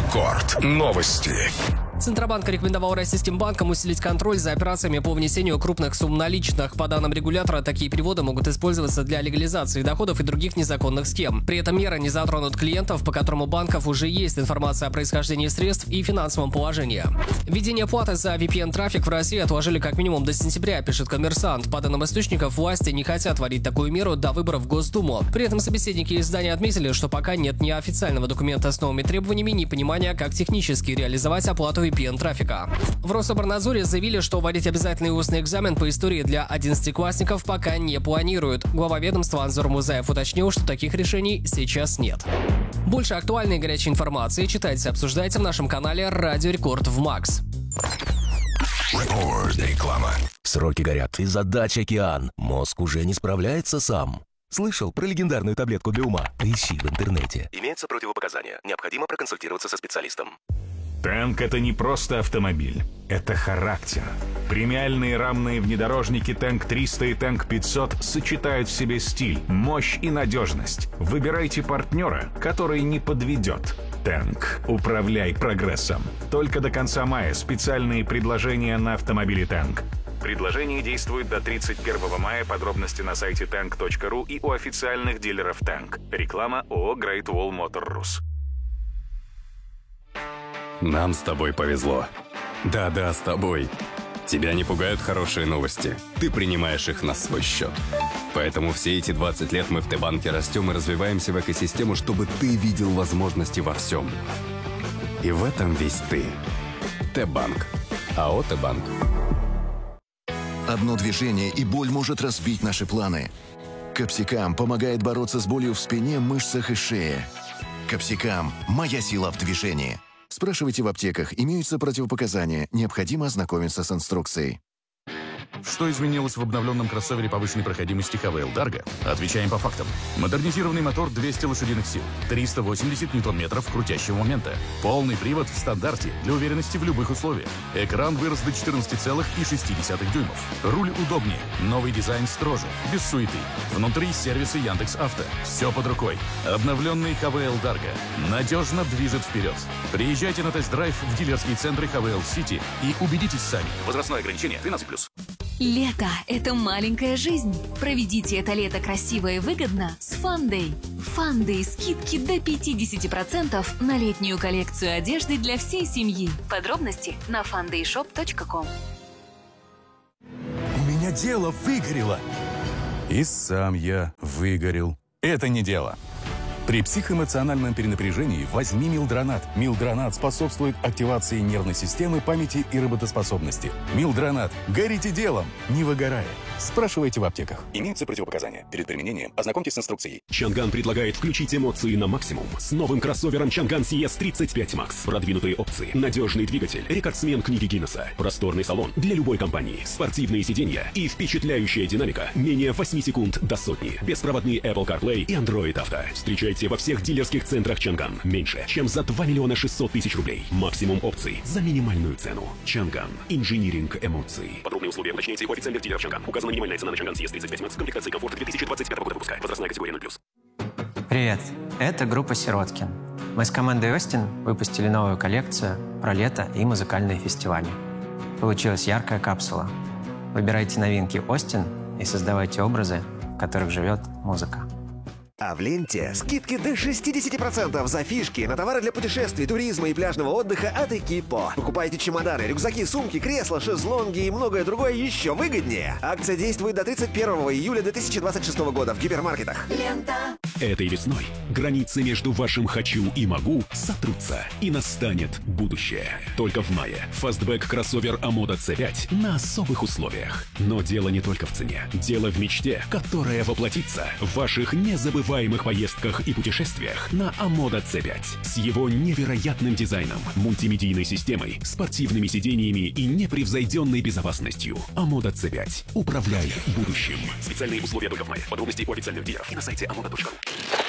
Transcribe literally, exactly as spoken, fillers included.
Рекорд. Новости. Центробанк рекомендовал российским банкам усилить контроль за операциями по внесению крупных сумм наличных. По данным регулятора, такие переводы могут использоваться для легализации доходов и других незаконных схем. При этом меры не затронут клиентов, по которым у банков уже есть информация о происхождении средств и финансовом положении. Введение платы за ви пи эн-трафик в России отложили как минимум до сентября, пишет «Коммерсант». По данным источников, власти не хотят вводить такую меру до выборов в Госдуму. При этом собеседники издания отметили, что пока нет ни официального документа с новыми требованиями, ни понимания, как технически реализовать оплату ви пи эн-трафика. В Рособорнадзоре заявили, что вводить обязательный устный экзамен по истории для одиннадцатиклассников пока не планируют. Глава ведомства Анзор Музаев уточнил, что таких решений сейчас нет. Больше актуальной и горячей информации читайте и обсуждайте в нашем канале «Радио Рекорд» в Макс. Рекорд. Реклама. Сроки горят, и задач океан. Мозг уже не справляется сам. Слышал про легендарную таблетку для ума? Поищи в интернете. Имеются противопоказания. Необходимо проконсультироваться со специалистом. Танк — это не просто автомобиль, это характер. Премиальные рамные внедорожники Танк триста и Танк пятьсот сочетают в себе стиль, мощь и надежность. Выбирайте партнера, который не подведет. Танк. Управляй прогрессом. Только до конца мая специальные предложения на автомобили Танк. Предложение действует до тридцать первого мая. Подробности на сайте танк точка ру и у официальных дилеров Танк. Реклама ООО Great Wall Motor Rus. Нам с тобой повезло. Да-да, с тобой. Тебя не пугают хорошие новости. Ты принимаешь их на свой счет. Поэтому все эти двадцать лет мы в Т-банке растем и развиваемся в экосистему, чтобы ты видел возможности во всем. И в этом весь ты. Т-банк. АО «Т-банк». Одно движение, и боль может разбить наши планы. Капсикам помогает бороться с болью в спине, мышцах и шее. Капсикам – моя сила в движении. Спрашивайте в аптеках, имеются противопоказания, необходимо ознакомиться с инструкцией. Что изменилось в обновленном кроссовере повышенной проходимости эйч ви эл Dargo? Отвечаем по фактам. Модернизированный мотор двести лошадиных сил, триста восемьдесят ньютон-метров крутящего момента. Полный привод в стандарте для уверенности в любых условиях. Экран вырос до четырнадцати целых шести десятых дюймов. Руль удобнее, новый дизайн строже, без суеты. Внутри сервисы Яндекс.Авто. Все под рукой. Обновленный эйч ви эл Dargo надежно движет вперед. Приезжайте на тест-драйв в дилерские центры эйч ви эл City и убедитесь сами. Возрастное ограничение тринадцать плюс. Лето – это маленькая жизнь. Проведите это лето красиво и выгодно с Фандэй. Фандэй – скидки до пятидесяти процентов на летнюю коллекцию одежды для всей семьи. Подробности на фандэй шоп точка ком. У меня дело выгорело. И сам я выгорел. Это не дело. При психоэмоциональном перенапряжении возьми Милдронат. Милдронат способствует активации нервной системы, памяти и работоспособности. Милдронат. Горите делом, не выгорая. Спрашивайте в аптеках. Имеются противопоказания. Перед применением ознакомьтесь с инструкцией. Чанган предлагает включить эмоции на максимум. С новым кроссовером Чанган си эс тридцать пять макс. Продвинутые опции, надежный двигатель, рекордсмен книги Гиннесса, просторный салон для любой компании, спортивные сиденья и впечатляющая динамика менее восьми секунд до сотни. Беспроводные Apple CarPlay и Android Auto. Встречайте во всех дилерских центрах Чанган. Меньше, чем за два миллиона шестьсот тысяч рублей. Максимум опций за минимальную цену. Чанган. Инжиниринг эмоций. Подробные условия уточняйте у официальных дилеров Чанган. Указана минимальная цена на Чанган си эс тридцать пять макс. Комплектации комфорт две тысячи двадцать пятого года выпуска. Возрастная категория ноль плюс. Привет, это группа Сироткин. Мы с командой Остин выпустили новую коллекцию про лето и музыкальные фестивали. Получилась яркая капсула. Выбирайте новинки Остин и создавайте образы, в которых живет музыка. А в ленте скидки до шестидесяти процентов за фишки на товары для путешествий, туризма и пляжного отдыха от Экипо. Покупайте чемоданы, рюкзаки, сумки, кресла, шезлонги и многое другое еще выгоднее. Акция действует до тридцать первого июля две тысячи двадцать шестого года в гипермаркетах. Лента. Этой весной границы между вашим «хочу» и «могу» сотрутся, и настанет будущее. Только в мае фастбэк кроссовер Амода си пять на особых условиях. Но дело не только в цене. Дело в мечте, которая воплотится в ваших незабываемых поездках и путешествиях на Амода си пять. С его невероятным дизайном, мультимедийной системой, спортивными сидениями и непревзойденной безопасностью. Амода си пять. Управляй будущим. Специальные условия только в мае. Подробности у официальных дилеров и на сайте амода точка ру.